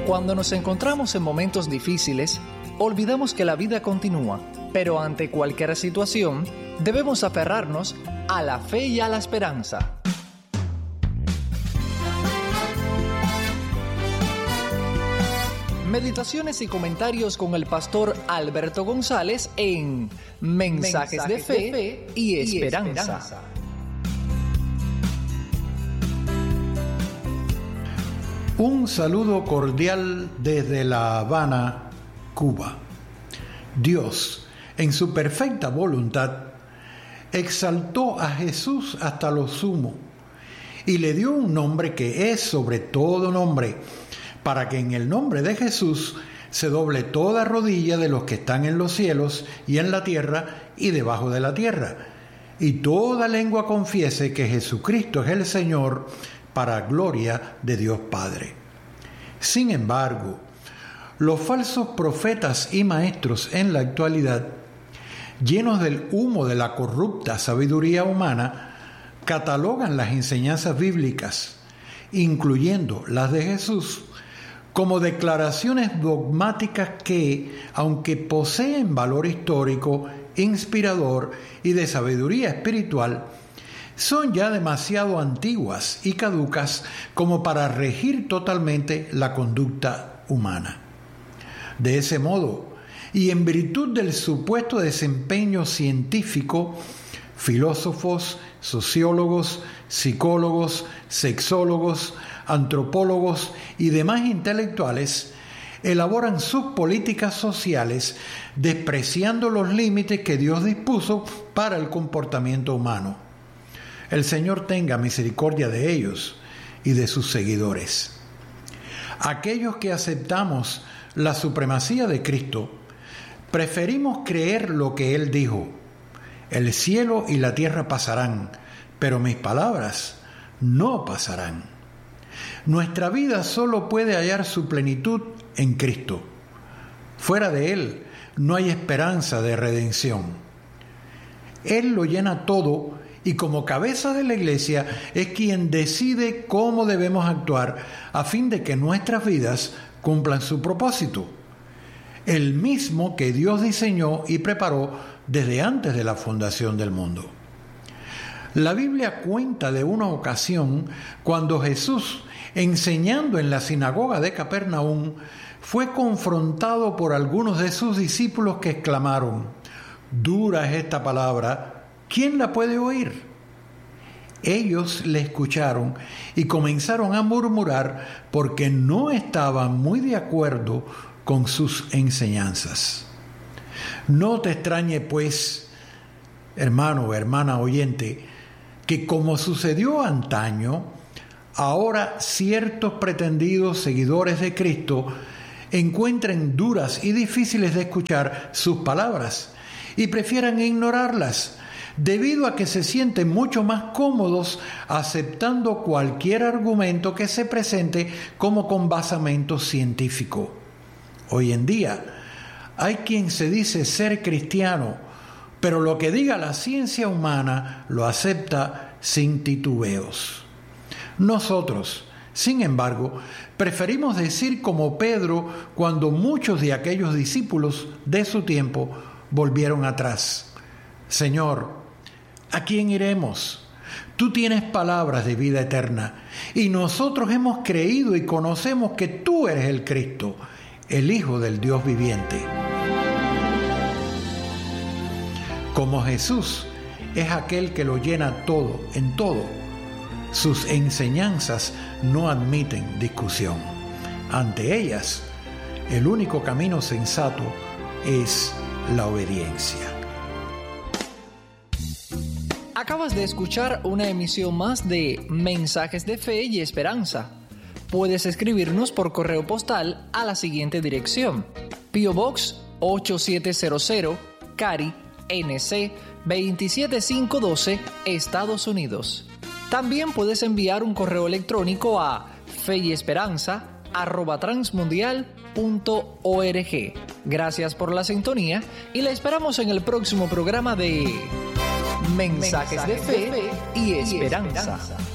Cuando nos encontramos en momentos difíciles, olvidamos que la vida continúa, pero ante cualquier situación, debemos aferrarnos a la fe y a la esperanza. Meditaciones y comentarios con el pastor Alberto González en Mensajes de Fe y Esperanza. Un saludo cordial desde La Habana, Cuba. Dios, en su perfecta voluntad, exaltó a Jesús hasta lo sumo y le dio un nombre que es sobre todo nombre, para que en el nombre de Jesús se doble toda rodilla de los que están en los cielos y en la tierra y debajo de la tierra, y toda lengua confiese que Jesucristo es el Señor, para gloria de Dios Padre. Sin embargo, los falsos profetas y maestros en la actualidad, llenos del humo de la corrupta sabiduría humana, catalogan las enseñanzas bíblicas, incluyendo las de Jesús, como declaraciones dogmáticas que, aunque poseen valor histórico, inspirador y de sabiduría espiritual, son ya demasiado antiguas y caducas como para regir totalmente la conducta humana. De ese modo, y en virtud del supuesto desempeño científico, filósofos, sociólogos, psicólogos, sexólogos, antropólogos y demás intelectuales elaboran sus políticas sociales despreciando los límites que Dios dispuso para el comportamiento humano. El Señor tenga misericordia de ellos y de sus seguidores. Aquellos que aceptamos la supremacía de Cristo, preferimos creer lo que Él dijo: el cielo y la tierra pasarán, pero mis palabras no pasarán. Nuestra vida solo puede hallar su plenitud en Cristo. Fuera de Él no hay esperanza de redención. Él lo llena todo y como cabeza de la iglesia es quien decide cómo debemos actuar a fin de que nuestras vidas cumplan su propósito, el mismo que Dios diseñó y preparó desde antes de la fundación del mundo. La Biblia cuenta de una ocasión cuando Jesús, enseñando en la sinagoga de Capernaum, fue confrontado por algunos de sus discípulos que exclamaron: «Dura es esta palabra, ¿quién la puede oír?». Ellos le escucharon y comenzaron a murmurar porque no estaban muy de acuerdo con sus enseñanzas. No te extrañe, pues, hermano o hermana oyente, que como sucedió antaño, ahora ciertos pretendidos seguidores de Cristo encuentren duras y difíciles de escuchar sus palabras y prefieran ignorarlas, debido a que se sienten mucho más cómodos aceptando cualquier argumento que se presente como con basamento científico. Hoy en día hay quien se dice ser cristiano, pero lo que diga la ciencia humana lo acepta sin titubeos. Nosotros, sin embargo, preferimos decir como Pedro cuando muchos de aquellos discípulos de su tiempo volvieron atrás: «Señor, ¿a quién iremos? Tú tienes palabras de vida eterna, y nosotros hemos creído y conocemos que tú eres el Cristo, el Hijo del Dios viviente». Como Jesús es aquel que lo llena todo, en todo, sus enseñanzas no admiten discusión. Ante ellas, el único camino sensato es la obediencia. Acabas de escuchar una emisión más de Mensajes de Fe y Esperanza. Puedes escribirnos por correo postal a la siguiente dirección: P.O. Box 8700, Cary, NC 27512, Estados Unidos. También puedes enviar un correo electrónico a feyesperanza@transmundial.org. Gracias por la sintonía y la esperamos en el próximo programa de Mensajes de Fe y Esperanza.